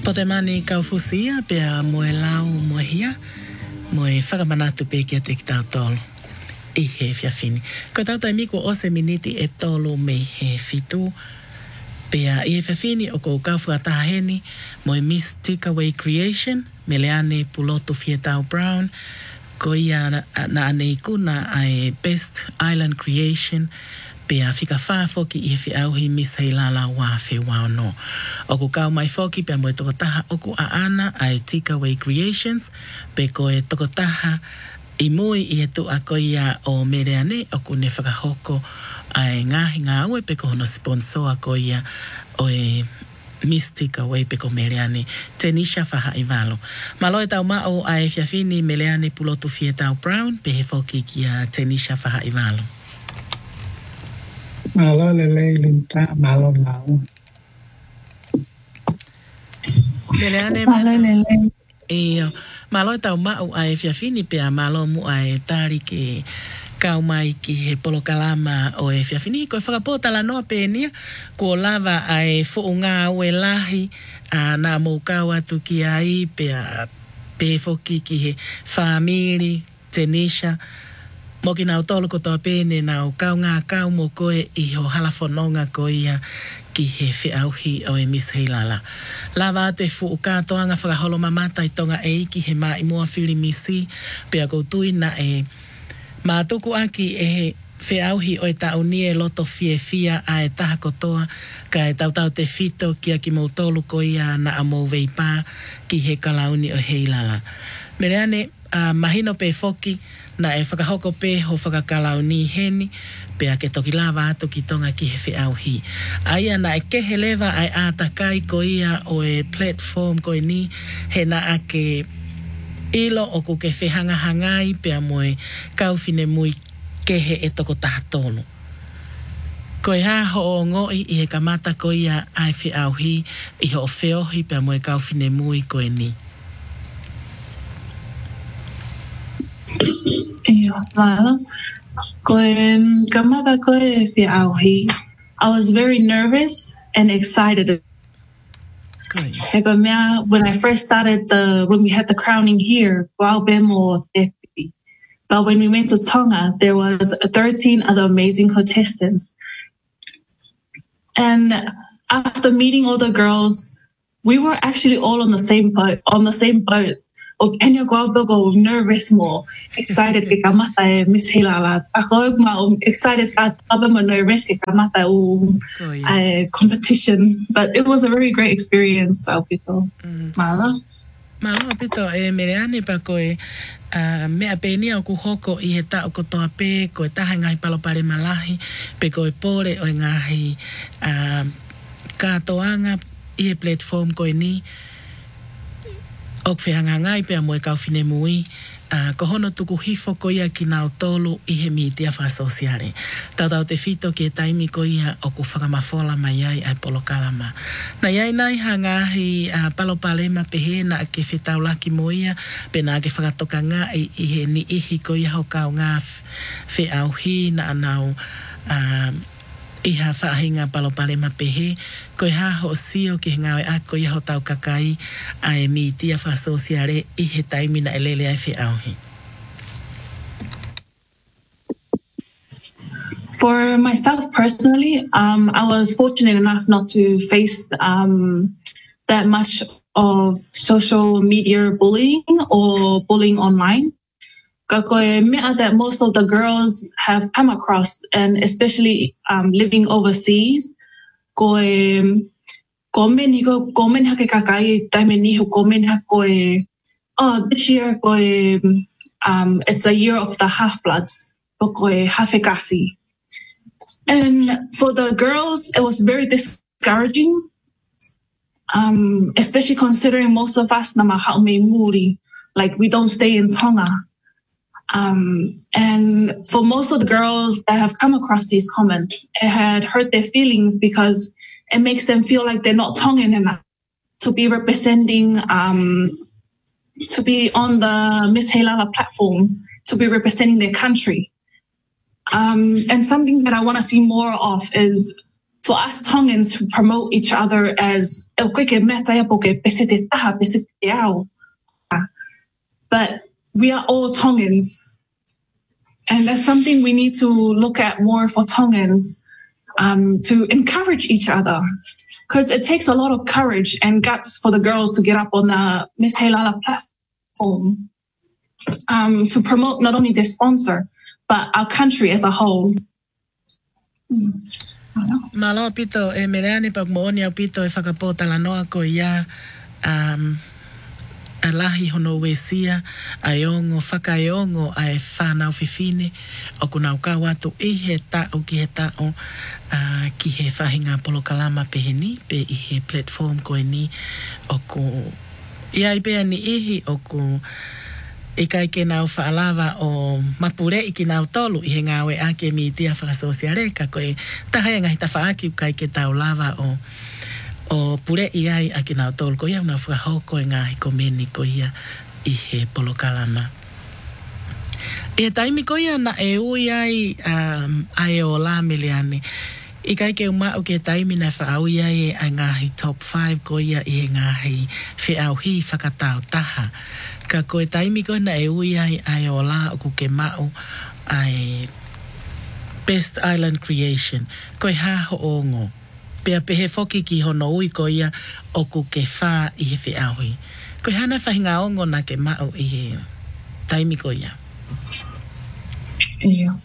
Potemani kaufusia pea moe lau moe hia, moe whakamanatu pe kia te kitau tolu. I he whiawhini. Ko tau tai miku o se miniti e tolu me he fitu. Pea i he whiawhini o kou kaufuataha heni, moe Miss Takeaway Creation, me leane Pulotu Fietau Brown, ko ia na aneiku na ai Best Island Creation, pea whika whaafoki i he whiauhi Miss Heilala Wafe Wano. Oku kau mai foki pea moe tokotaha oku a ana ai Takeaway Creations, pe koe tokotaha i mui i e tu a koia o mereane oku ne whakahoko ai ngahi ngā aue pe ko hono sponsor a koia o e Miss Takeaway pe ko mereane Tenisha Whaha i Valo. Maloe tau mao ai whiawhini mereane Pulotu Fietau Brown pe he foki ki a Tenisha Whaha i Valo. Malo lele linta malo lau. Mereane Malo lele. E malo tau mau ai whiawhini pea malo mu ai tari ke kau mai ki he polokalama o e whiawhini. Ko e whakapōtala noa pēnia, ko lava ai whuunga o e lahi nā mou kau atu ki ai pea pēwhoki ki he whamiri, Tenisha. Mo ki nau tolu kotoa pēne nau kau ngā kau mo koe i ho halafononga ko ia ki he whiauhi o e Miss Heilala. Lava te fu katoanga whakaholo mamata i tonga e ki he mai mua whiri misi pea koutui na e mātuku aki e he whiauhi o e taunie loto fia a e taha kotoa ka e tautau te fito ki a ki mou tolu ko ia na a mou veipa ki he kalauni o Heilala. Mereane mahino pe foki na e whakahoko pe ho whakakalauni heni pea ke toki lava atu ki tonga ki he whiauhi. Aia na e kehe lewa ai ātakai ko ia o e platform ko e ni he na ake ilo o ku ke whehanga hangai pea moe kauwhine mui kehe e toko taha tonu. Ko e haho o ngoi i he kamata ko ia ai whiauhi i ho whiohi pea moe kauwhine mui ko e ni. Valo. Kamata koe whiauhi. I was very nervous and excited. When I first started when we had the crowning here, but when we went to Tonga, there was 13 other amazing contestants. And after meeting all the girls, we were actually all on the same boat. O enya ko go nervous mo excited ke kamata e Miss Heilala ako ma excited at aba mo nervous ke kamata competition, but it was a very great experience Alpito. Malo Alpito e mereane pa ko e mea penia o ku hoko i he ta o kotoa pe ko e taha ngai palopare malahi pe ko e pole o ngahi katoanga i he platform ko e ni ok whianga ngai pea moe kauwhine mui, ko hono tuku hifo ko ia ki nao tolu i he mitia whaasosiare. Tautau te whito ki e taimi ko ia o ku whakamafola mai ai ai polokalama. Na iai nai hangahi palopalema pehe na ke whetau laki mo ia, pe na ke whakatoka ngā i he ni ihi ko ia ho kau ngā whiauhi na anau iha whaahinga palopalema pehe, ko ha ho sio ki ngawe ako ia ho tau kakai ai mitia whaasosiare i he taimi na elele ai whiauhi. For myself personally, I was fortunate enough not to face that much of social media bullying or bullying online. Kakoe mea that most of the girls have come across, and especially living overseas. Komen hake kakai taime nihu komen hakoe. Oh, this year it's a year of the half-bloods. Koe hafekasi. And for the girls, it was very discouraging, especially considering most of us nama haume muri, like we don't stay in Tonga. And for most of the girls that have come across these comments, it had hurt their feelings because it makes them feel like they're not Tongan enough to be representing, to be on the Miss Heilala platform, to be representing their country. And something that I want to see more of is for us Tongans to promote each other as but we are all Tongans. And that's something we need to look at more for Tongans, to encourage each other. Because it takes a lot of courage and guts for the girls to get up on the Miss Heilala platform, to promote not only their sponsor, but our country as a whole. Malo pito e mereani pag mooni au pito e whakapōtala noa ko ia alahi hono wesia aiongo whakaiongo ai whanau whiwhine o kuna uka watu i he tau ki he tau ki he whahinga polokalama peheni pe i he platform koe ni o ku ia i pea ni ihi o ku i kai ke nau whaalawa o mapure i ki nau tolu i he ngawe ake mi tia whakasosiare ka koe tahai ngahi ta whaaki kai ke tau lava o pure i ai a ki nau tolu ko ia una whakahoko i ngahi komeni ko ia i he polokalama. E taimi ko ia na e ui ai ai o la miliane i kai ke umau ke taimi na whaau ai ai ngahi top 5 ko ia i he ngahi whiau hi whakatau taha. Ka koe taimi koe na e ui ai ai o la o ku ke mau ai Best Island Creation. Koe haho o ngo. Pea pehe foki ki hono ui ko ia o ku ke wha i he whiahui. Koe hana whahinga o ngo na ke mau i he taimi ko ia. Yeah.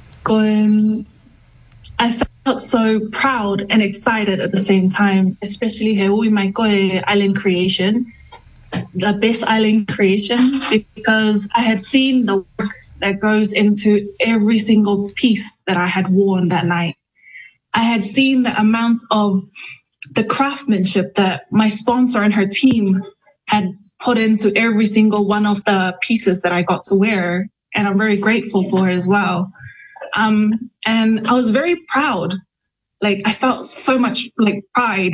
I felt so proud and excited at the same time, especially he ui mai koe Island Creation. The Best Island Creation, because I had seen the work that goes into every single piece that I had worn that night. I had seen the amounts of the craftsmanship that my sponsor and her team had put into every single one of the pieces that I got to wear. And I'm very grateful for it as well. And I was very proud. Like, I felt so much like pride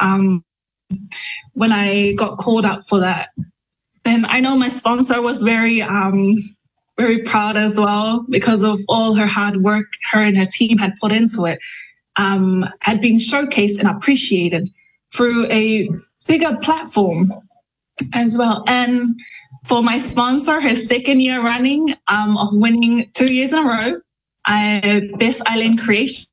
when I got called up for that. And I know my sponsor was very proud as well because of all her hard work her and her team had put into it, had been showcased and appreciated through a bigger platform as well. And for my sponsor, her second year running of winning 2 years in a row, Best Island Creation.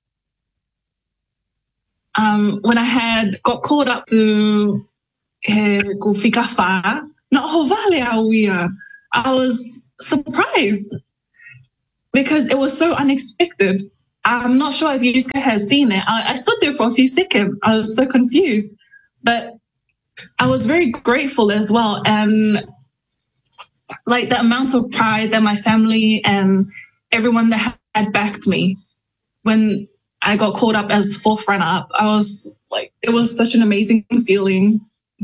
When I had got called up to go whikawha, not hovale awia, I was surprised because it was so unexpected. I'm not sure if you guys have seen it. I stood there for a few seconds. I was so confused, but I was very grateful as well. And like the amount of pride that my family and everyone that had backed me when I got called up as fourth runner up, I was like, it was such an amazing feeling.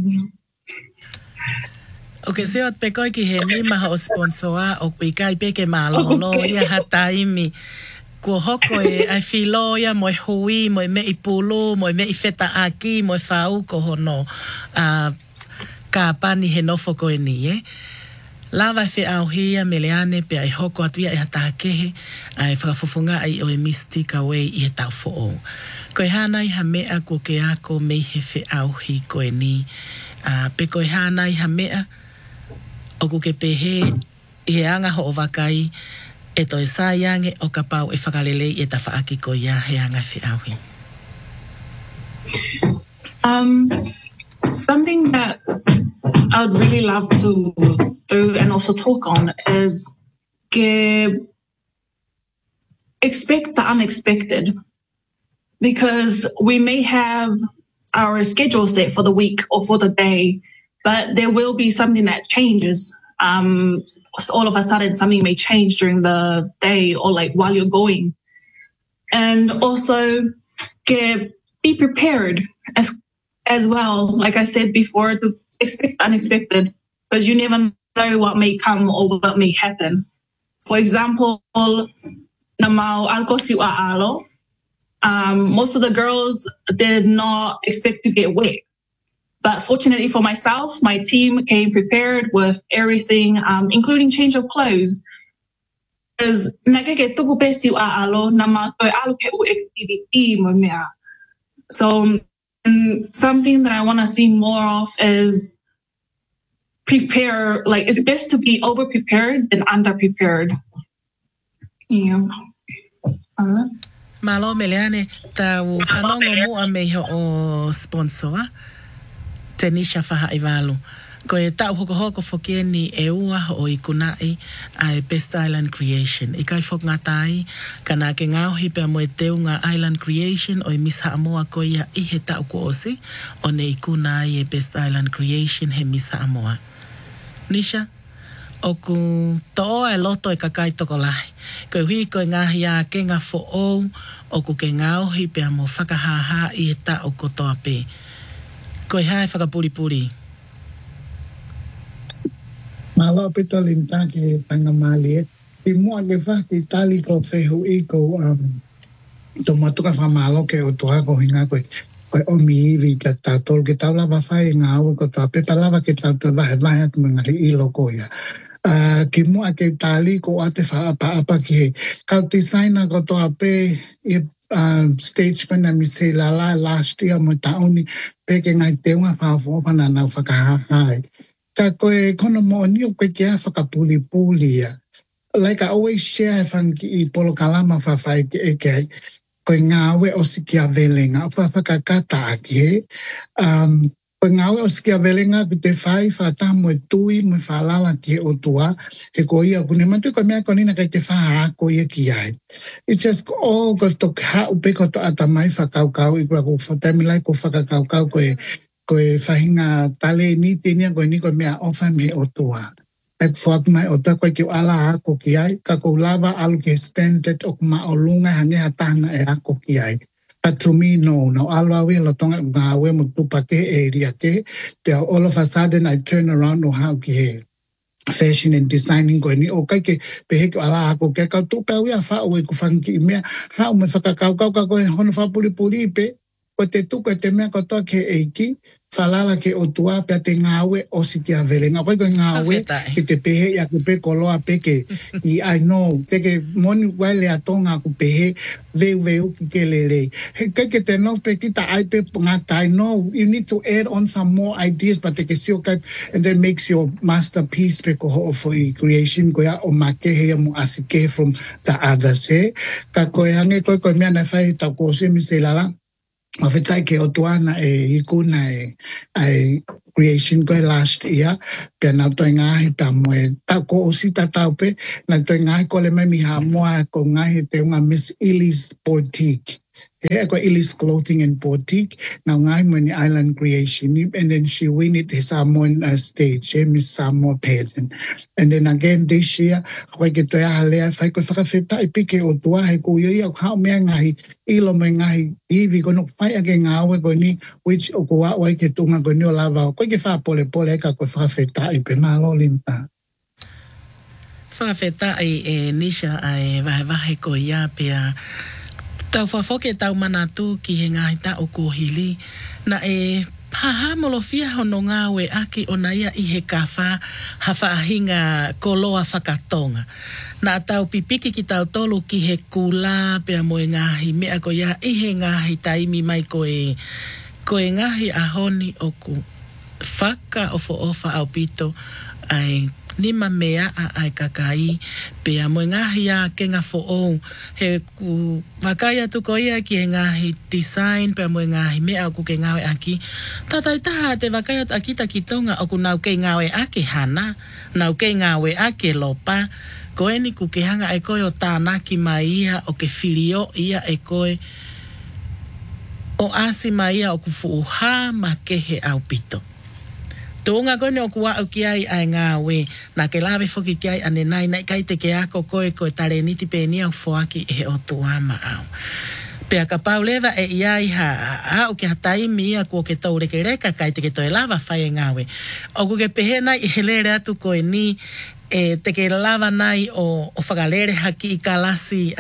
Okay, se ot pe koe ki he mima ho sponsora o i kai peke malo no ia hataimi. Ko hoko e ai filo ia mo hui mo me i pulu mo me i feta aki mo fau ko hono ka pani he nofo ko ni lava fe au hia meleane pe ai hoko atia e hatakehe ai whakafofonga ai o e mistika wei i he tau fo ko e hana i ha mea ko ke ako me he fe au hi ko ni pe ko e hana i ha mea o ko ke pehe i he anga ho o wakai e toi sa yange o ka pau e whakalele e ta whaaki ko ia he anga whiahui. Something that I would really love to do and also talk on is expect the unexpected, because we may have our schedule set for the week or for the day, but there will be something that changes. All of a sudden something may change during the day or like while you're going. And also be prepared as well. Like I said before, to expect unexpected, because you never know what may come or what may happen. For example, namau alko si alo. Most of the girls did not expect to get wet. But fortunately for myself, my team came prepared with everything, including change of clothes. Because nagage tuku pe si alo na ma to alo pe u activity mo mea. So something that I want to see more of is prepare. Like it's best to be over prepared than under prepared. Yeah. Malo meleane tau hanongo mua meho o sponsora Tenisha faha ivalu. Ko e tau hoko fokieni e ua o i kunai ai Best Island Creation. I kai fok ngatai kana ke ngauhi pe mo e teu ngā Island Creation o i Miss Haamoa ko ia i he tau ko osi o ne i kunai e Best Island Creation he Miss Haamoa. Nisha, o ku toa e loto e kakai toko lahi. Ko hui ko ngahi a ke ngā fo o ku ke ngauhi pe mo whakahaha i he tau ko toa pe. Ko hae whakapuri. Malo pito linta ke pangamali. Ti mua ke whaki tali ko whehu i ko to matuka whamalo ke o toa ko hinga koe o miiri ka tātol ke tau lava whai ngā aue ko toa pepa lava ke tau te wahe at mga i loko ia. Ki mua ke tali ko ate whaapa ki he. Kau tisaina ko toa pe i stage pana mi se lala last year mo taoni pe ke ngai teunga whawhopana nau whakahahai. Ka koe kono mo ni o koe kia whakapuli ia. Like I always share i polo kalama whawhai ke eke koe ngāwe o sikia velenga. O whakakata aki he. Koe ngāwe o sikia velenga ki te whai whata mo e tui mo whalala ki he o tua. He ko ia kune matu koe mea konina kai te whaha ko ia ki ai. It's just all ko to ka upe ko to atamai whakaukau i kua ko whatamilai ko whakakaukau koe whahinga tale ni tenia koe ni koe mea ofa me o tua. Ek whak mai o ta koe ki ala ako ki ai, ka kou lava alu ke standard o kuma o lunga hange hatana e ako ki ai. But to me, no. No, alwa we lo tonga ngā we mo tupa ke e ria ke. Te all of a sudden I turn around o hau ki he fashion and designing koe ni. O kai ke pehe ki ala ako ke kau tupa wea whao e ku whangi i mea. Hau me whakakaukau ka koe hono whapuri pe. Ko te tuka te mea katoa ke eiki, whalala ke o tua pia te ngāwe o siki a velenga. Koe koe ngāwe ki te pehe ia ku pe koloa peke i I know. Peke moni waile a tonga ku pehe veu ki ke lele. Kei ke te no pe ki ta aipe ngata I know. You need to add on some more ideas but te ke sio kai and then makes your masterpiece pe ko ho for creation ko ya o make he mo asike from the others he. Ka koe hange koe mea na whai tau ko se mi se lala. Mawhitai ke o tuana e ikuna e creation koe last year. Pia nau toi ngahi ta moe. Tau ko o sita tau pe. Nau toi ngahi ko le mai mi Haamoa ko ngahi te unga Miss Illy's Boutique. Yeah, I got Illy's Clothing and Boutique. Now I'm on the Island Creation, and then she win it the Samoan stage, Miss Samoa pageant. And then again this year, I get to halea fai ko whakawheta I pike o tua he ko ia hao mea ngahi ilo me ngahi iwi kono pai ake ngāwe ko ni which o ko wai ke tunga ko ni o lava ko ke wha pole ka ko whakawheta I pe malo linta. Whakawheta e Nisha ai vahe ko ia pia tau whafoke tau manatu ki he ngahi ta o kohili na e haha molofia hono ngawe aki o na ia i he kawha hawha ahinga koloa whakatonga. Na tau pipiki ki tau tolu ki he kula pia moe ngahi mea ko ia i he ngahi taimi mai koe ngahi ahoni o ku whaka ofo ofa au pito ai nima mea ai kakai pea mo ngahi a ke nga fo o he ku wakai atu ko ia ki he ngahi design pea mo ngahi mea ku ke ngawe aki tatai taha te wakai atu akita ki tonga o ku nau ke ngawe ake hana nau ke ngawe ake lopa koe ni ku ke hanga e koe o tānaki mai ia o ke whirio ia e koe o asi mai ia o ku fuuha ma ke he au pito. Tōnga koe o kua au ki ai ai ngā we, nā ke lawe whoki ki ai ane nai kai te ke ako koe tare niti pēni au whoaki e o tuama au. Pea ka pau lewa e iai ha au ke hataimi ia kua ke tau reke reka kai te ke toi lava whai e ngā we. O ku ke pehe nai i helere atu koe ni e te ke lava nai o whakalere haki i kalasi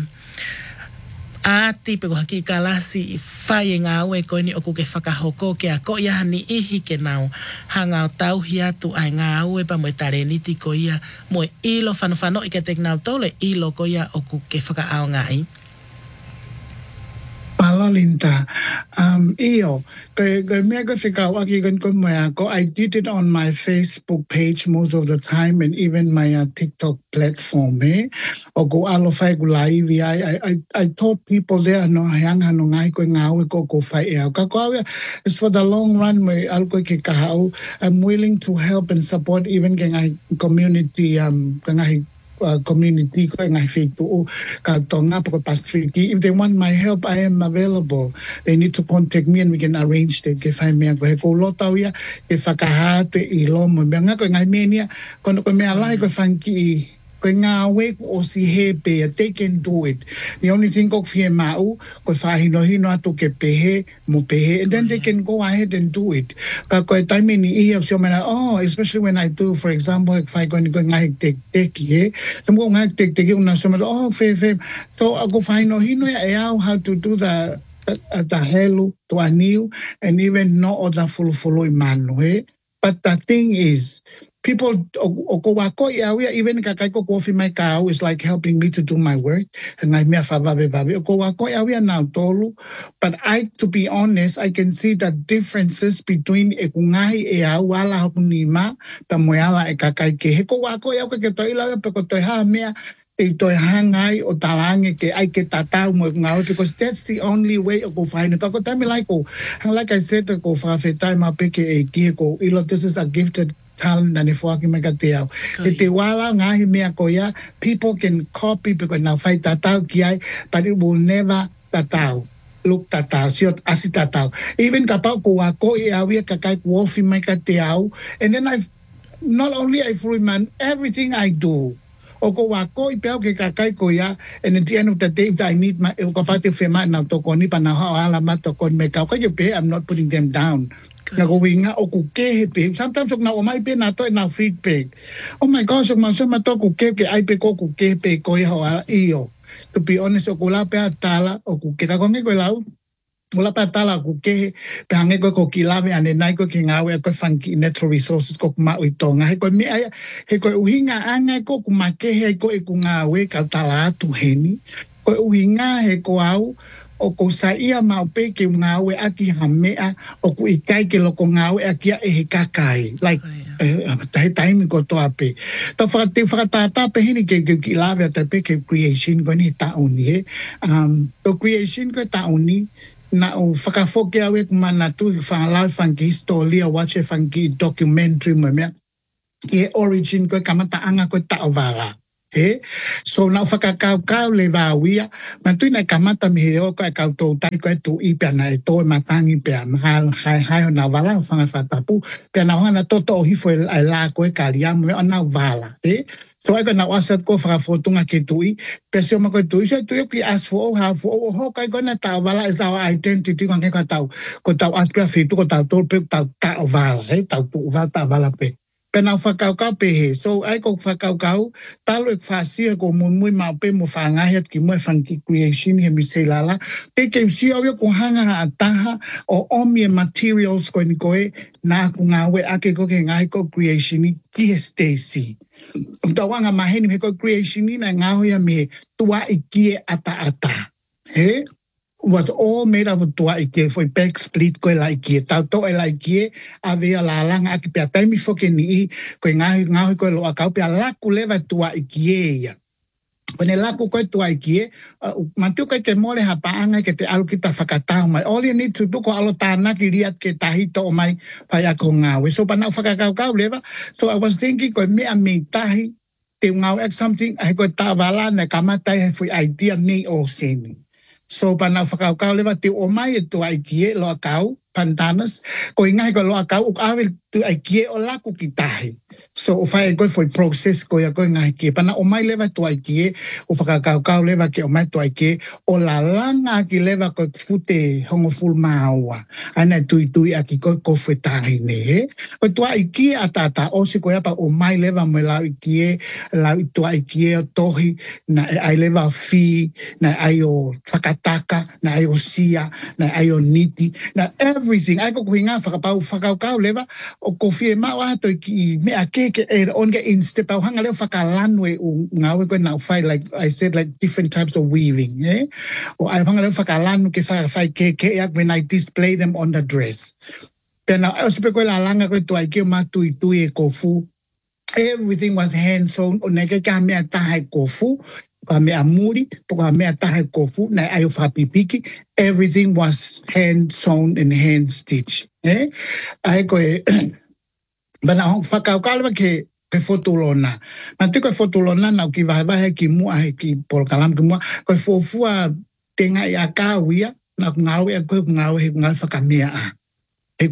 ati pe ko haki kalasi i whai e ngā ue koe ni o ku ke whakahoko ke a ko ia hani ihi ke nau hanga o tau hi atu ai ngā ue pa moe tare niti ko ia moe ilo whanowhano i ke te nau tole ilo ko ia o ku ke whakaao ngai. malo linta. Iyo, ko mea ko whika waki ko mea ko, I did it on my Facebook page most of the time and even my TikTok platform, O ko alo whai ko laivi, I taught people there no hanga no ngai ko ngawe ko whai ea. Ka ko awea, it's for the long run, me al ko ke kahau. I'm willing to help and support even ke ngai community, ke ngai community ko ngai fitu ka tonga po Pacific. If they want my help, I am available. They need to contact me and we can arrange it. Ke fai mea ko he ko lota wia ke whakaha te i lomo. Mea ngā ko ngai menia kono ko mea lai ko whanki ko ngā we ko o si he pe, they can do it. The only thing ko fie mau ko whahino hino atu ke pehe mo pehe and then they can go ahead and do it. Ka ko e taime ni ihi sio mena, especially when I do, for example, if I go ngai tek teki mo ngai tek teki una sio mena, fe. So ako whahino hino e au how to do the helu, to aniu, and even no other fulufulu i manu, But the thing is, people, even kakaiko kofi mai kau is like helping me to do my work. Ngai mea whawawe wawe. O ko wako awia nau tolu. But to be honest, I can see the differences between e kungahi e au ala hapu nima, pa moeala e kakaike. He ko wako au ke toi lawe, pe ko toi haa mea, e toi hangai o talange ke ai ke tatau mo ngau, because that's the only way o ko whaine. Tako tami like I said, ko whawhetai ma peke e kie ko ilo, this is a gifted talent na ni fuaki meka te au. Ke te wala ngahi mea ko ia, people can copy because now whai tatau ki ai, but it will never tatau. Look tatau, siot asi tatau. Even kapau ko wako e au ia kakai kuofi meka te au, and then not only I fully man, everything I do. O ko wako I peo ke kakai ko ia, and at the end of the day, if I need my, o kapate whema na toko ni pa na haala ma toko me kau, kaya pe, I'm not putting them down. Na ko winga o ku ke pe. Sometimes ok na o mai pe na to na feedback. Oh my gosh, ok ma so ma to ku ke ai pe ko ku ke pe ko ho iyo. To be honest, o ku la pe atala o ku ke ka ko nge ko lau. Wala pa tala ku ke pe hange ko kilave ane nai ko ki ngawe ko funky natural resources ko ma uitonga. He ko me ai he ko uhinga anga ko ku ma ke he ko e ku ngawe ka tala tu heni. Ko uhinga he ko au o ko sa ia maupe ke ngawe aki hamea o ku ikai ke loko ngawe aki e he kakai like time ko to ape to whakatata pe hini ke lave te pe ke creation ko ni tauni to creation ko tauni na o whakafoke awe kumana tu whangalau whanki historia watch whanki documentary mo mea ke origin ko kamata anga ko taovara. So na whakakau le wāwia, ma tui na kamata mihi o kai kau tō tai koe tū i pia na e tō matangi pia mahal hai o na wala o whanga whatapu, pia na hana toto o hifo e la koe ka riamu o na wala. So ai ka na wasat ko whakafotunga ke tui, pia sio ma koe tui, so tui o ki asfo o hafo o ho kai koe na tau wala is our identity kong ke ka tau, ko tau aspia fitu, ko tau tōpe, tau tau wala, tau tū wala, tau wala pe. Pena whakaukau pehe. So ai ko whakaukau, talo e whasia ko mumui maupe mo whangahet ki mo whanki creation he mi se lala. Te ke usi au ko hanga ha ataha o omi e materials ko ni koe na ku ngawe ake ko ke ngai ko creation ki he Stacy. Utawanga maheni me ko creation na ngaho ya me tua ikie ata. Was all made of tua ike foi back split ko la ike tau to la ike avea la langa aki pia taimi foke ni ko ngahi ko lo akau pia laku leva tua ike ya When laku ko tua ike mantu ko ke mole hapaanga ke te alu kita whakatau mai all you need to do ko alo tana ki riat ke tahito o mai pai ako ngawe so pana whakakau leva so I was thinking ko me tahi te ngawe at something ai ko tavala na kamatai foi idea me o seni. So pana whakaukau lewa te o mai e tu ai kie loa kau, pantanas, ko ingai ko loa kau, uk awe tu ai kie o laku ki tahi. So o whai e koe foi process ko ia koe ngai kie. Pana o mai lewa tu ai kie, o whakaukau lewa ke o mai tu ai kie, o la langa ki lewa koe fute hongo full maua. Ana tui aki koe koe tahi ne. Ko tu ai kie atata, o si koe apa o mai lewa mo lau i kie, lau i tu ai kie o tohi, na ai lewa fi, na ai o taka na ai o sia, na ai o niti, na every everything. Ai ko kuinga whakapau whakaukau lewa, o ko fie mau ato ki mea keke on ke inste pau hanga leo whakalanwe o ngawe koe nau whai, like I said, like different types of weaving, eh? O ai hanga leo whakalanu ke whai keke when I display them on the dress. Pena, o sepe koe la langa koe tuai ke o matui tui e kofu, everything was hand sewn, o neke ka mea tahai kofu, ka mea muri, ka mea tahai kofu, na ayo whapipiki, everything was hand sewn and hand stitched. Eh? Ai koe, bana hong whakaukalawa ke fotolona. Ma te koe fotolona nau ki wahe ki mua he ki polkalam ki mua, koe fofua tenga i a kāwia, na ngawe a koe ngawe he ngawe whakamea a. It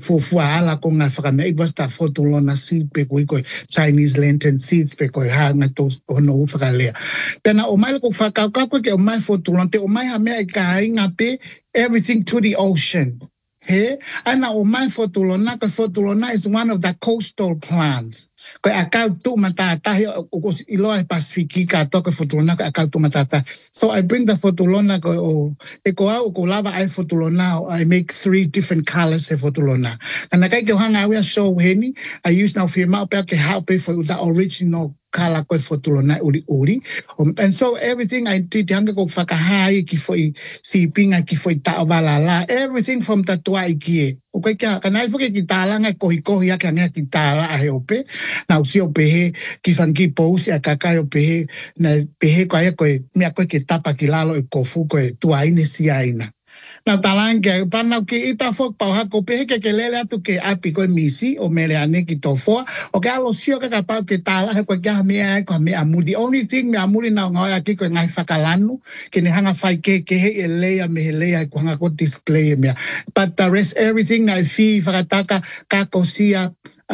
was the fotolona seed pe koe Chinese lantern seeds pe koe hanga tos ono whakalea. Tena o mai lako whakauka koe ke o mai fotolona, te o mai ha mea i ka inga pe everything to the ocean. He? Ana o mai fotolona, ka fotolona is one of the coastal plants. Koe a kau tu matatahi o ko iloa e Pasifiki ka toka fotolona ka a kau tu matatahi. So I bring the fotolona ko o e ko au ko lava ai fotolona, I make 3 different colors e fotolona. Kana kai ke hanga awea show heni, I use now firma pe ke help for the original kala koe fotolona uri. And so everything I did hanga ko whakahai ki foi sipinga ki foi ta'awalala, everything from the tuai kie. O kai kia, kanai fuke ki tālanga kohi ake anea ki tāla ahe ope, na usi o pehe ki whanki pousi a kakai o pehe, na pehe koe koe mea koe ke tapa ki lalo e kofu koe tuaine si aina. Na talange panau ki ita fok pau hako pehe ke lele atu ke api koe misi o mele ane ki tofoa o ke alo sio ka pau ke tala he koe kia mea ko mea mu. The only thing mea muri na ngoi aki koe ngai whakalanu ke ne hanga whai ke he e leia me he leia ko hanga ko display mea. But the rest everything na fi whakataka kakosia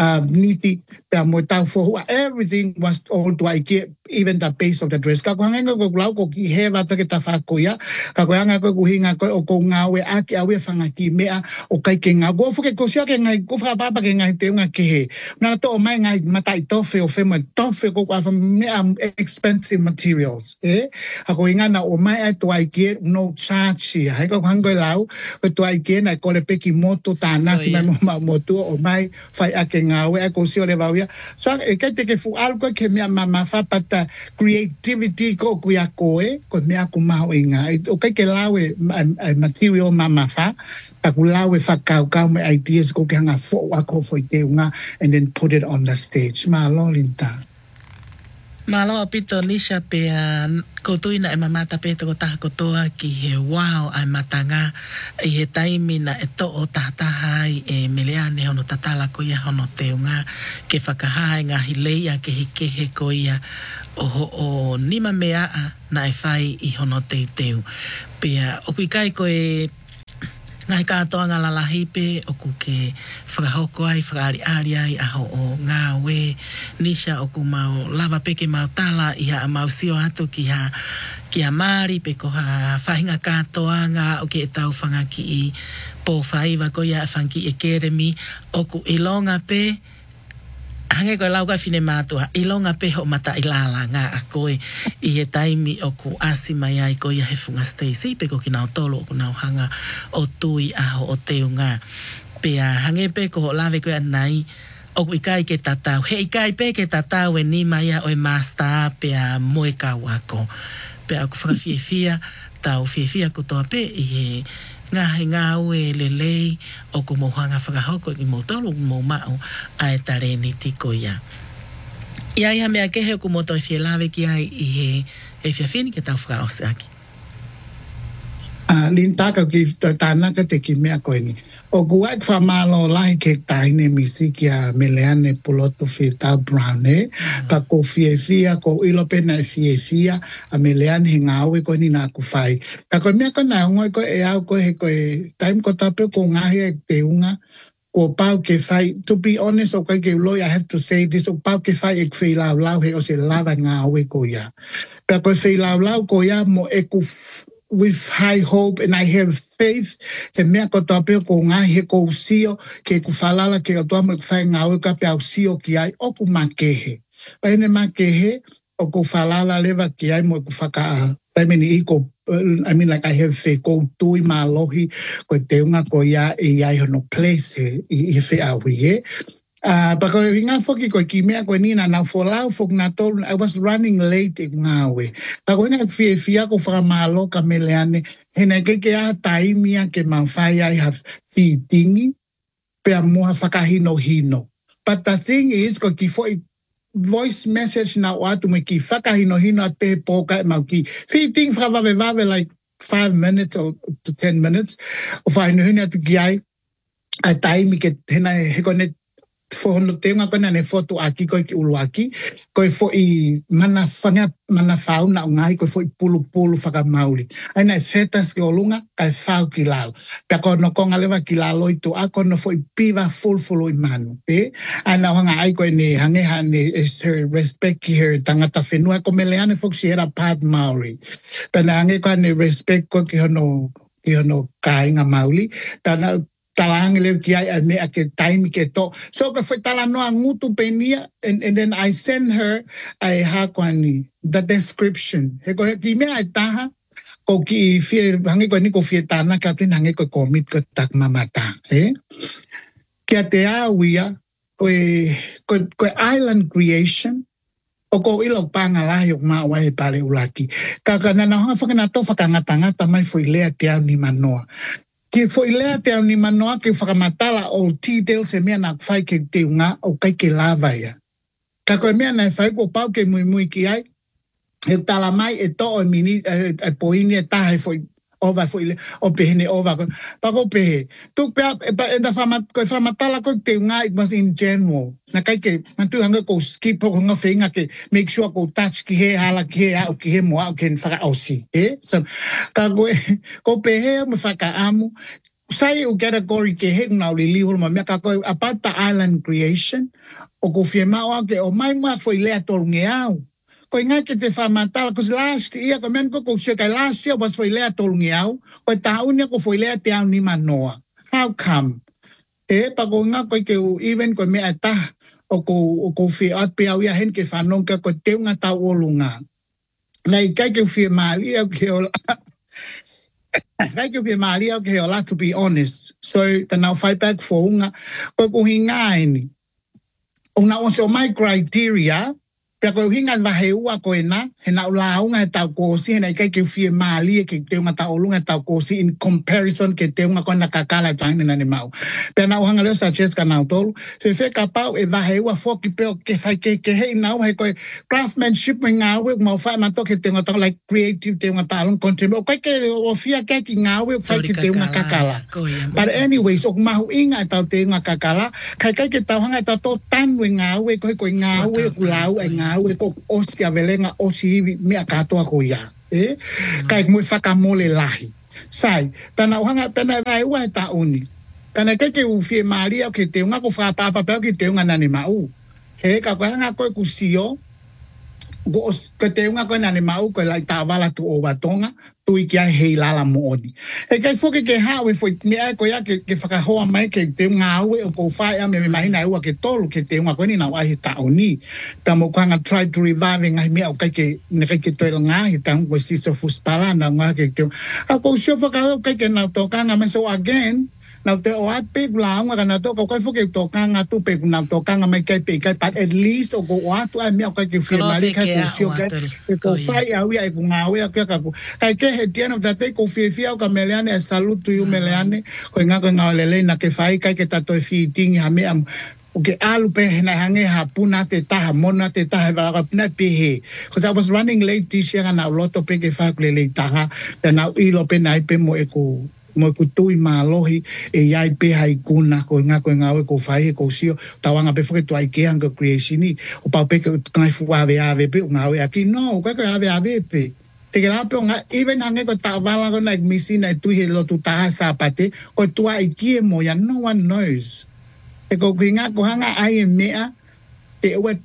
niti pe mo tau fo everything was all to ike, even the base of the dress ka ko hanga ko lau ko ki he wata ke tafako ya ka ko hanga ko hinga ko o ko ngawe aki awe fanga ki mea o kai ke nga go fo ke ko sia ke ngai ko fa papa ke ngai te nga ke he na to o mai ngai mata I tofe o fe mo tofe ko kwa expensive materials ako inga na o mai to ike no charge ha ko hanga lau ko to ike na ko le peki moto tana ki mai moto o mai fai ake ngawe ko sio le bawia so e kai te ke fu algo ke mea mama fa pata creativity ko kuia koe ko mea ku maho inga o kai ke lawe material mama fa ka ku lawe fa ka me ideas ko ke hanga fo ako fo te unga and then put it on the stage ma lo linta. Malo apito nisha pe kotuina e mamata pe ko taha kotoa ki he wow ai matanga i he taimi na e to o tahai e meleane hono tatala ko ia hono te unga ke whakahai ngā hileia ke he ko ia o nima mea na e whai i hono teu. Pea o kui kai ko e ngai katoa ngā lalahi pe o ku ke whakahoko ai, whakaari ai aho o ngā we nisha o ku mau lava peke mau tala i ha mau sio atu ki ha maari pe ko ha whahinga katoa ngā o ke e tau whanga ki i pō whaiva ko ia whanki e keremi o ku ilonga pe hange koe lau kai whine mātua, i longa peho mata i lala ngā a koe i he taimi o ku asi mai ai koe ia he funga Stacey, pe ko ki nao tolo o ku nao hanga o tui aho o teu ngā. Pea hange pe ko lawe koe anai o ku ikai ke tatau. He ikai pe ke tatau e ni mai a o e master pea moe ka wako. Pea ku whakawhiewhia, tau whiewhia kutoa pe i he ngā ue lelei o ku mohanga whakahoko i mo tolu mo mao a e tare niti ko ia. Ia iha mea kehe o ku moto e whielawe ki ai i he e whiawhini ke tau whakaose aki. Lintaka ki tānaka te ki mea koe ni. O ku wak whamalo lahi ke taine misi ki a meleane poloto whi tau brown ka ko whiewhia, ko ilope na whiewhia, a meleane he ngāwe koe ni nā ku whai. Ka koe mea koe nā ngoi koe e au koe he koe taim ko tape ko ngahi e te unga, ko pau ke whai, to be honest, o koe ke uloi, I have to say this, o pau ke whai e kwhi lau he o se lava ngāwe ko ia. Ka koe whi lau ko ia mo e ku with high hope and I have faith te mea ko tape ko ngahi he ko usio ke ku whalala ke o toa mo whai ngāwe ka pe au sio ki ai o ku makehe. Paine makehe o ku whalala lewa ki ai mo ku whaka taimeni i ko I mean, like I have ko tui malohi ko te unga ko ia e ai hono place i fe awi but ko inga foki ko ki mea ko nina na folau fok na tol I was running late e ngawe. Ka ko inga fia ko fra malo ka meleane hena ke a taimia ke manfai I have fitingi pe a moha whakahino hino. But the thing is ko ki foi voice message na watu me ki whakahino hino a te poka e mau ki fiting fra vave like 5 minutes or to 10 minutes o whainu hina tu ki ai a taimi ke hena he kone fono te nga kona ne foto aki ko ki uluaki ko fo I mana fauna ngai ko fo pulu whaka mauli ai na fetas ke olunga kai fau ki lalo pe ko no konga lewa ki lalo I to ako no fo piva full I manu ana hanga ai ko ne hange hane respect ki her tangata whenua ko meleane fo si era part mauri pe na hange ko ne respect ko ki hono kainga mauli tana talang le ki ai me ake time ke to so ka foi tala no ngutu penia and then I send her I ha kwani the description he ko ki me ai taha ko ki fie hangi ko ni ko fie tana ka tin hangi ko commit ko tak mamata ki te awia ko island creation o ko ilo panga la yo ma wa e pale ulaki ka kana na ha fa na to fa kanga tanga tamai foi le te ni manoa ki foi lea te au ni manoa ke whakamatala o details e mea na whai ke te unga o kai ke lava ia. Ka koe mea na whai ko pau ke mui ki ai, he tala mai e to o mini e poini e taha e foi ova foi le o pehene ova pa ko pehe tu pe e da whamatala ko te unga it was in general na kai ke mantu hanga ko skip ko nga whenga ke make sure ko touch ki he hala ki he au ki he moa au ken whaka ausi so ka ko pehe mo whaka amu sai o category ke he na li liho ma me ka ko apata island creation o ko fie mawa ke o mai ma foi le atol ngeau ko inga ke te whamatala, because last year, ko men ko siya kay last year was foi lea tolungiau, ko taon niya ko foi lea te au ni manoa. How come? Pa ko nga ko ke even ko me ata, o ko fi at pe au ya hen ke whanong ka ko te unga tau olunga. Na ikai ke fi mali au ke ola, kai ke fi mali au ke ola to be honest. So, tanau fight back for unga, ko hinga ini. Una onse o my criteria, Pea koe hinga wahe ua koe na, he na ulaunga he tau kōsi, he na ikai ke fie maali e ke te unga tau olunga he tau kōsi in comparison ke te unga koe na kakala taine na ni mau. Pea na uhanga leo sa cheska nau tolu, se fe ka pau e wahe ua foki peo ke whai ke hei nau, he koe craftsmanship me ngā ue, mau whai mato ke te unga tau like creative te unga tau alung content, o kai ke o fia ke ki ngā ue, whai ke te unga kakala. But anyways, o mahu inga e tau te unga kakala, kai ke tau hanga e tau tō tanu e ngā ue, koe ngā ue, kulau e ngā ue ko osi a velenga osi hivi mea katoa ko ia kai mo whakamole lahi sai tana uhanga tana vai ua ta uni tana ke u fie maria ke te unga ko whapapa peo ke te unga nani mau he ka ko hanga ko kusio go ke te unga ko nani mau ko lai ta wala tu o watonga tu i kia hei lala mooni he kai foke ke hawe foi mea ko ia ke whakahoa mai ke te unga aue o ko whae a me mahina ua ke tolu ke te unga ko ni na wahi ta uni ta mo kanga try to revive ngai mea o kai ke ne kai ke toila ngahi ta ungo siso fuspala na ngahi ke te a ko sio whakao kai ke na tokanga me so again na te o at pe la nga na to ko kai foke tokanga tu pe na tokanga mai kai pe kai but at least o ko atu a mea o kai ke firmari kai ko sio kai ko whae a ui a ko ngā ue a kia kako kai ke he tiano ta te ko fia o ka meleane a salutu yu meleane ko ngā lele na ke whae kai ke tato e fi tingi ha mea o ke alu pe na hange ha puna te taha mona te taha wala puna pe he because I was running late this year na loto pe ke whae lele taha na ilo pe na pe mo e ko mo ku tui malohi e iai pe hai kuna ko ngā ue ko whai ko sio tawanga pe whake tu ai ke hanga creationi o pau pe kai fuawe ave pe ngā ue aki no kai ave pe te ke lape o ngā even hange ko tawala ko na misi na tui he lotu taha sapate ko tua i kie mo ya no one knows e ko ngā ko hanga ai e mea e ue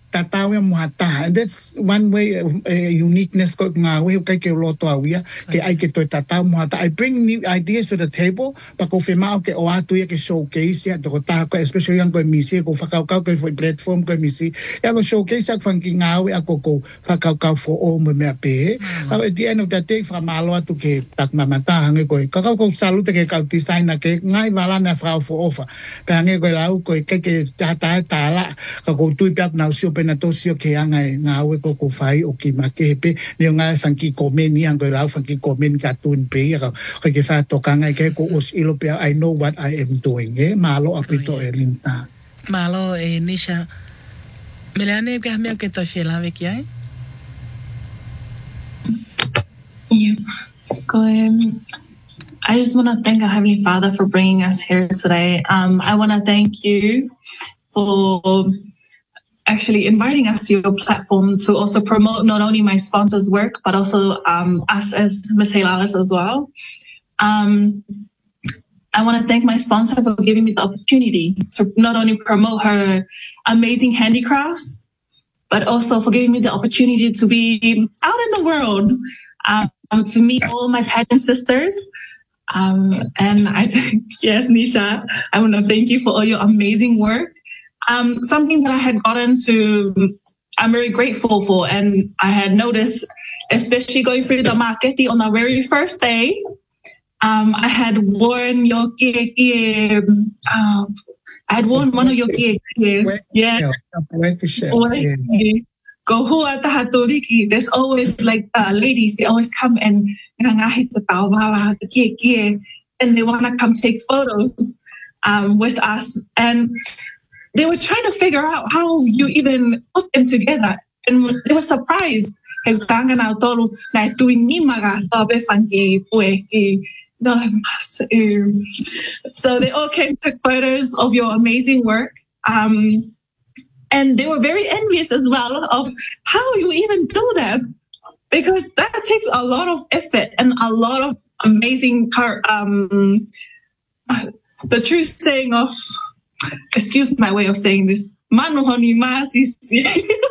tatau ia muhata. And that's one way of uniqueness ko ngā wehu kai ke loto awia, ke ai ke toi tatau muhata. I bring new ideas to the table, pa ko whemao ke o atu ia ke showcase ia, toko taha ko, especially ang koe misi, ko whakaukau koe for platform koe misi, ia ko showcase ak whanki ngā we ako ko whakaukau for o me mea pe. At the end of the day, whamalo atu ke tak mamata hange koe, kakau ko salute ke kau designer ke ngai walana whao for offer. Pe hange koe lau koe ke tata tala, kako tui peap nau sio pena to sio ke anga ngā ue ko whai o ki ma ke pe, neo ngai whanki komeni ango lau whanki komeni ka tun pe, koe ke whatokanga ke ko os ilo pe, I know what I am doing, malo apito e linta. Malo e Nisha, Meleane ke hamea ke toi whelawe ki ai? Yeah. I just want to thank our Heavenly Father for bringing us here today. I want to thank you for actually inviting us to your platform to also promote not only my sponsor's work, but also us as Miss Heilalas as well. I want to thank my sponsor for giving me the opportunity to not only promote her amazing handicrafts, but also for giving me the opportunity to be out in the world, to meet all my pageant sisters. And I think, yes, Nisha, I want to thank you for all your amazing work. Something that I had gotten to, I'm very grateful for, and I had noticed, especially going through the marketing on the very first day, I had worn your I had worn one of your gears. Yeah. Go hua tahatoriki. There's always like ladies, they always come and and they want to come take photos with us. And they were trying to figure out how you even put them together. And they were surprised. So they all came, took photos of your amazing work. And they were very envious as well of how you even do that, because that takes a lot of effort and a lot of amazing the true saying of, excuse my way of saying this, manuhoni masisi.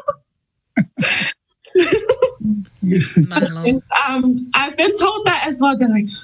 I've been told that as well. They're like,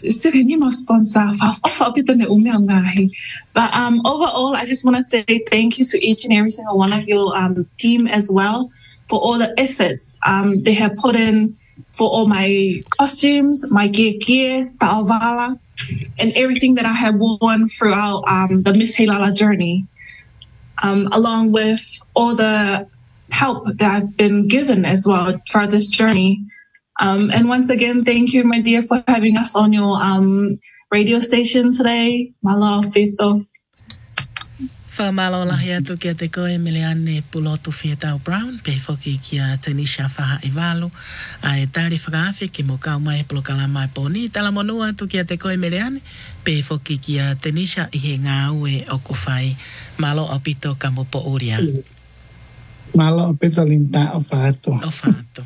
but overall, I just want to say thank you to each and every single one of your team as well for all the efforts they have put in for all my costumes, my gear, ta'avala, and everything that I have worn throughout the Miss Heilala journey, along with all the help that I've been given as well throughout this journey. And once again, thank you, my dear, for having us on your radio station today. Malo fito. Whamalo lahi atu kia te koe Meleane Pulotu Fiatau Brown, pe whoki kia Tanisha Whaha Iwalu, a e tāri whakawhi ki mo kau mai polokalama e pōni, tala monua atu kia te koe Meleane, pe whoki kia Tanisha i he ngā ue o kuwhai, malo o pito ka mo po uria. Malo o pito linta o whātu. O whātu.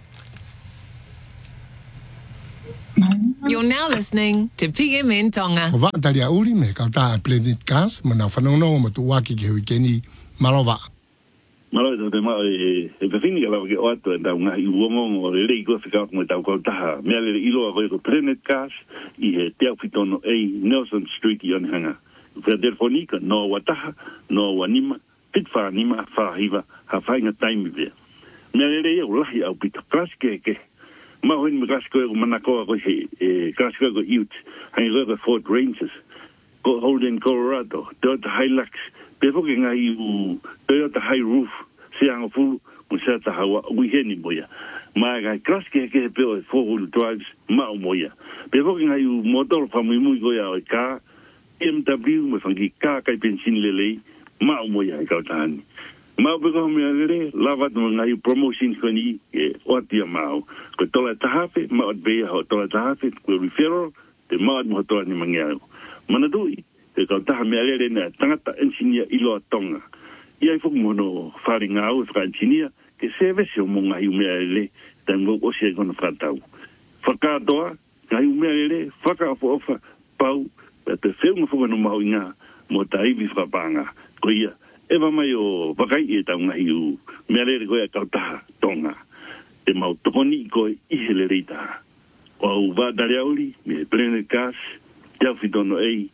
You're now listening to PMN Tonga. Wa talia uri me ka ta Planet Cast mana whanongo mo tu waki ke weekend malova. Malo te ma e pefini ala ke o atu nda nga I uongo o le ko fika mo ta ko ta me le ilo ko Planet Cast I he te fitono e Nelson Street I hanga. Telefonica no wataha no wanima pitfa nima fa hiva ha fainga time be. Me le o lahi au pito klaske ma hoin me klasko ko manako ko he klasko ko youth hai ko Fort Rangers ko Holden Colorado Toyota Hilux before que ngai u Toyota High Roof se ang fu mo sa ta hawa we heni moya ma ga klaske ke pe four-wheel drives ma moya before que ngai u motor fa muy go ya ka BMW me fangi ka kai pensin lele ma moya ka tan ma be ko me ale lava no ngai promotion ko ni o tia mau ko tola tahafe ma be ho tola tahafe ko referral te ma mo tola ni mangia mana dui te ka ta me ale na tangata engineer ilo tonga ia fu mo no faringa o fra engineer ke service mo ngai me ale tan go o se kono fatau fakadoa ngai me ale faka ofa pau te film fu no mau inga mo tai vi fra banga ko ia e mai o wakai e taunga hiu mea lere koe a kautaha tonga e mau tokoni koe ihe le reita o au wa dareauli me Planet Gas te au fitono ei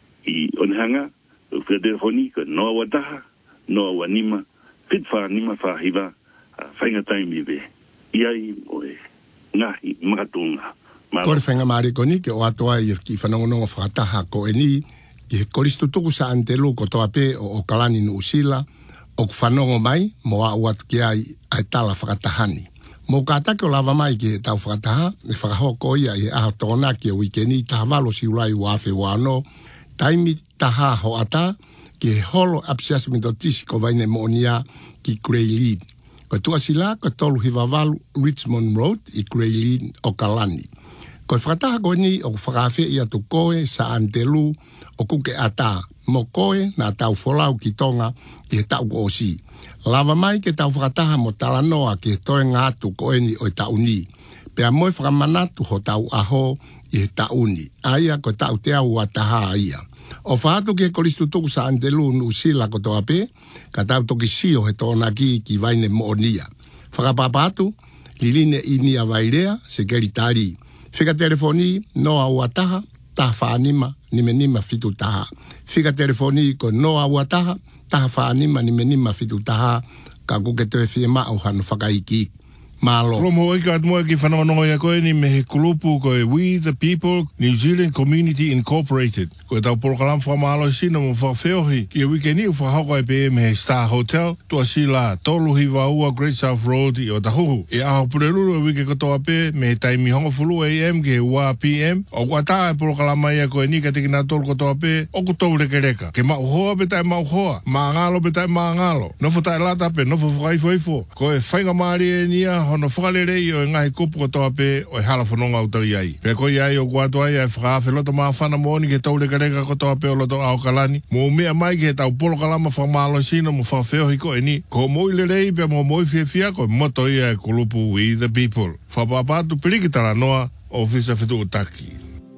i onehanga o whia telefoni koe noa wataha noa wanima fit wha nima wha hiva whainga taimi be iai o e ngahi makatunga Kore whainga maare koni ke o atoa i ki whanongonongo whakataha ko e ni i he koristo tuku sa antelu ko toa pe o Kalani no Usila o ku whanongo mai mo a uatu ki ai ai tala whakatahani. Mo kātake o lava mai ki he tau whakataha e whakahoko ia i aha tōna ki o wikeni taha walo si ulai wafe wano taimi taha ho ata ki he holo apsiasimento tisi ko vaine moonia ki Grayling. Ko tua sila ko tolu hiwavalu Richmond Road i Grayling o Kalani. Ko whakataha koe ni o whakawhi i atu koe sa antelu o kuke ata mo koe na tau wholau ki tonga i he tau ko osi. Lava mai ke tau whakataha mo talanoa ki he toe ngātu koe ni o tau ni. Pea moe whakamanatu ho tau aho i he tau ni. Aia ko tau te au ataha ia. O whahatu ki he koristu tuku sa antelu nu sila ko toa pe, ka tau toki sio he tōna ki vaine moonia. Whakapapatu, liline inia vairea, se keritari. Whika telefoni noa uataha, taha whaanima, nima fitu taha. Whika telefoni ko noa uataha, taha whaanima, nima fitu taha, ka kuke toe whie mao hanu whakaiki. Malo. Romo ika at moe ki whanongonongo ia koe ni me he kulupu koe We the People New Zealand Community Incorporated. Koe tau porokalam whamalo i sina mo whawheohi. Ki a wikeni u whahoko e pe me he Star Hotel. Tua sila tolu hiwa ua Great South Road i o tahuhu. I aho pureruru e wike kotoa pe me he taimi hongo fulu AM ki he ua PM. O kuata e porokalama ia koe ni ka teki nā tolu kotoa pe o kutou reke reka. Ke mau hoa pe tai mau hoa. Maangalo pe tai maangalo. Nofo tai lata pe nofo whakaifoifo. Koe whainga maari e nia hono whakalere i o ngahi kupu kotoa pe o e hala whanonga utau iai. Pea koe iai o kuatua iai whakawhi loto maa whana mooni ke tau reka reka kotoa pe o loto ao Kalani. Mo mea mai ke tau polo kalama whamalo sino mo whawheo hiko e ni. Ko moi le rei pea mo moi whiawhia ko moto ia e kulupu We the People. Whapapatu pirikitara noa o Fisa Fitu Utaki.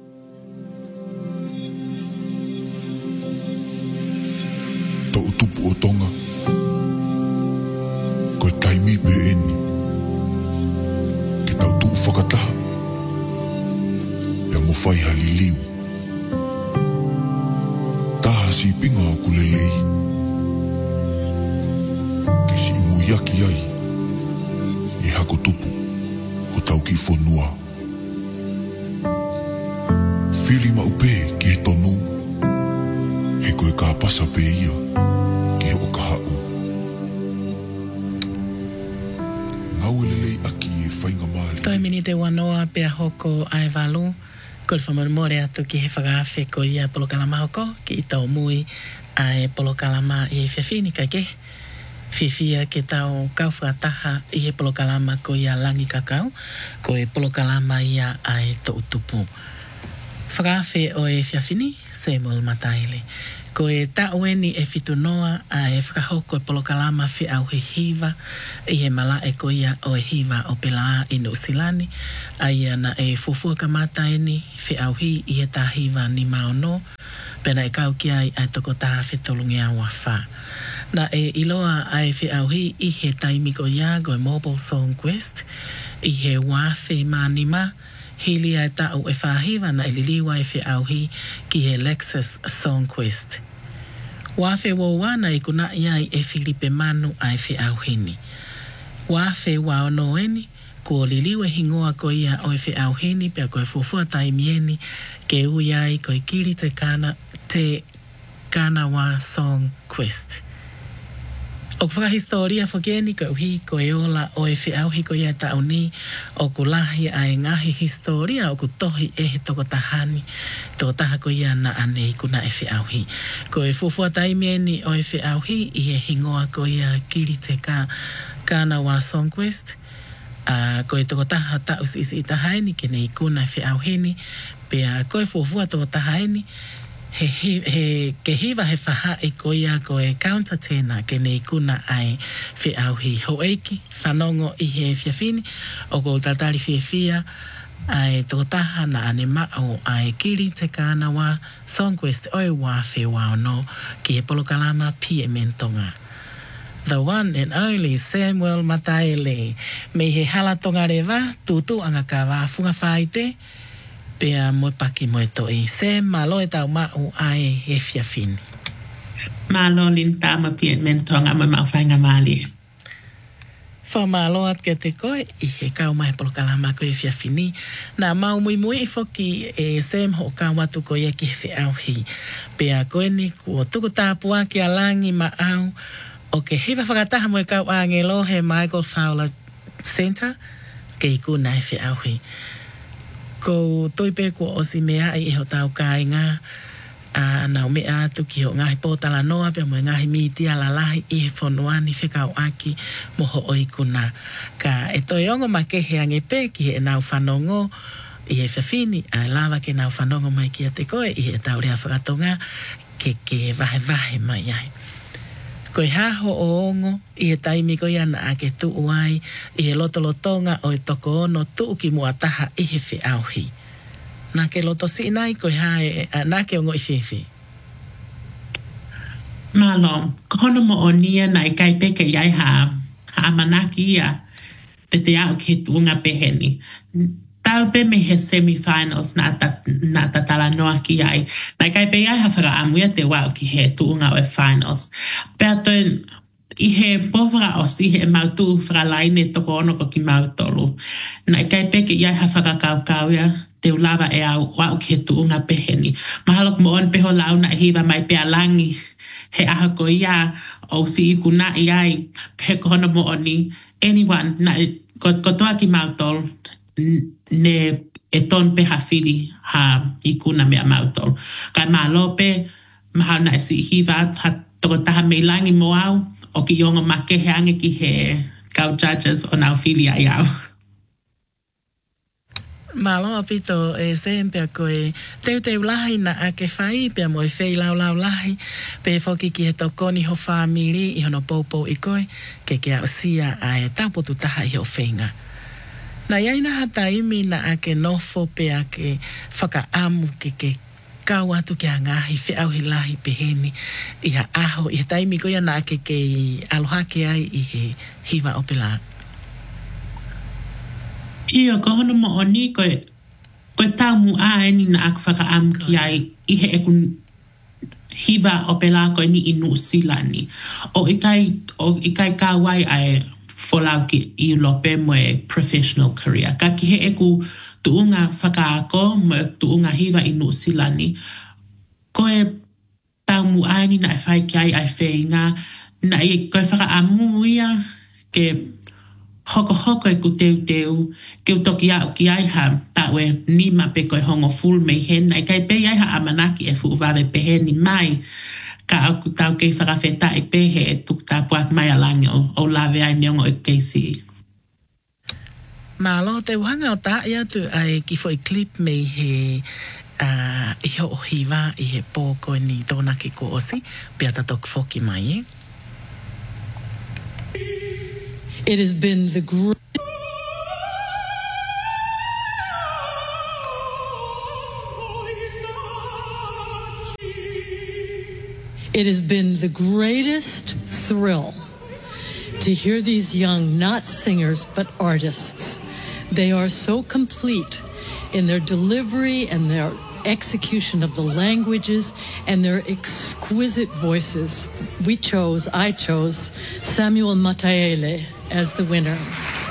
To utupu o tonga. Ko taimi pe eni. Tau tu whakataha Ia mo whai haliliu Taha si pinga o kulelei Ke si imu iaki ai E hako tupu Ho tau ki whanua Whiri ma upe ki he tonu He koe ka pasa pe ia Ki he o ka hau Ngau elelei aki Toi mini te wanoa pea hoko ai walu. Ko le whamormore atu ki he whakawhi ko ia polokalama hoko ki i tau mui ai polokalama i he whiawhini kai ke. Whiawhia ke tau kauwhataha i he polokalama ko ia langi kakau ko e polokalama ia ai tau tupu. Whakawhi o e whiawhini Samuel Mataile. Ko e taueni e whitunoa a e whakahoko e polokalama whi au he hiva i he mala e ko ia o e hiva o Pelaa i Nusilani a ia na e fufua kamata eni whi au hi i he tā hiva ni maono pena e kau ki ai ai toko tā whetolungi a wawha. Na e iloa ai whi au hi i he taimi ko ia go e Mobile Song Quest i he wawhi manima hili ai tau e whahiva na e liliwa e whi au hi ki he Lexus Song Quest. Wafe wawana i kuna iai e Filipe Manu ai whi au hini. Wafe wao noeni ko liliwe hingoa ko ia o e whi au hini pia ko e fufua taimieni ke ui ai ko e kiri te kana wa Song Quest. O whakahistoria whakeni ko uhi ko e ola o e whiauhi ko ia tau ni o ku lahi a e ngahi historia o ku tohi e he toko tahani toko taha ko ia na ane i kuna e whiauhi. Ko e fufua taimieni o e whiauhi i he hingoa ko ia kiri te kana wa Song Quest. Ko e toko taha ta usi tahaini ke ne i kuna e whiauhini pia ko e fufua toko tahaini he ke hiva he whaha e koia ko e counter tēnā ke nei kuna ai whi au hi ho eiki whanongo i he whiawhini o ko tatari whiawhia ai tō taha na ane mao ai kiri te kāna wā Songquest oi wā whewao no ki he polokalama PMN Tonga. The one and only Samuel Mataele me he hala tonga rewa tūtū anga ka wā funga whaite pea moe paki moe toi. Sam malo e tau mao ai he whiawhini. Malo lin tama PMN Tonga mo mau whainga mali. Whamalo at ke te koe i he kau mai polokalama koe whiawhini. Nā mau mui mui i whoki e Sam ho kau watu koe e ki he auhi. Pea koe ni kua tuku tāpua ki a langi ma au o ke hiwa whakataha mo e kau angelo he Michael Fowler Center ke i kuna e whi auhi. Ko toipe kua osi mea i ho tau kāinga nau mea atu ki ho ngahi pōtala noa pia mo ngahi miti ala lahi i he whonuani whikau aki mo ho oikuna. Ka e toi ongo ma ke he ange pe ki he nau whanongo i he whiawhini a lava ke nau whanongo mai ki a te koe i he tau rea whakatonga ke vahe vahe mai ai. Koe haho o ongo i he taimi koe ana a ke tuu ai i he lotolotonga o e toko ono tuu ki mua taha i he whi auhi. Nā ke loto si nai koe hae, nā ke ongo i whiwhi. Malo, kono mo o nia nai kai peke iai ha manaki ia pe te au ke tuunga peheni. Talpe me he semi-finals nā tatala noa ki iai. Nai kai pe iai ha whara amuia te wau ki he tuunga o e finals. Pea toi i he povra o si he mautu whara laine toko ono ko ki mautolu. Nai kai peke iai ha whara kau ia te ulawa e au wau ki he tuunga peheni. Mahalok mo on peho launa e hiwa mai pea langi he aha ko ia o si i kuna iai he kohono mo oni. Anyone, ko toa ki mautol ne e ton peha whiri ha i kuna mea mautol. Kai maa lope, mahau na e si hiwa ha toko taha mei langi mo au o ki ongo make he ange ki he kau judges o nau whiri ai au. Malo apito e sempea koe teu lahi na ake whai pia mo e whei lau lahi pe whoki ki he tokoni ho whamiri i hono poupou i koe ke au sia a e taupotu taha i ho whenga. Na iaina hata imi na ake nofo pe ake whakaamu ke kau atu ki a ngahi whiauhi lahi peheni i ha aho i he taimi koe na ake ke i alohake ai i he hiwa opela. Ia kohono mo oni koe tau mu a eni na ak whakaamu ki ai i he ekun hiwa o pela koe ni inu silani. O ikai kawai ai wholau ki i lope mo e professional career. Ka ki he eku tuunga whakaako mo e tuunga hiwa inu silani. Koe tau mu a eni na e whai ki ai whenga na i koe whakaamu ia ke hoko e ku teu ke utoki au ki ai ha tawe ni ma pe koe hongo full mei hen ai kai pe ai ha amanaki e fu vave pe hen ni mai ka au ku tau kei whakawheta e pe he e tuk tā puak mai alangi o lave ai neongo e keisi. Malo te uhanga o tā ia tu ai ki foi clip mei he i ho hiwa i he pōko ni tōna ki ko osi pia tatok whoki mai It has been the It has been the greatest thrill to hear these young, not singers, but artists. They are so complete in their delivery and their execution of the languages and their exquisite voices. I chose Samuel Mataele as the winner.